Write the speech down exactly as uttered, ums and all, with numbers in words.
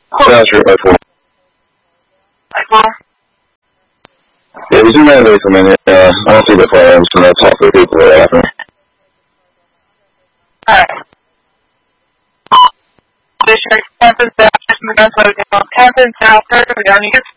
Yeah, sure, by four. By four? Yeah, we zoom in away from it. Uh, I don't see the firearms, and I'll talk to the people that are after me. Alright. District, Campus South, Campus South, Campus South, Campus South,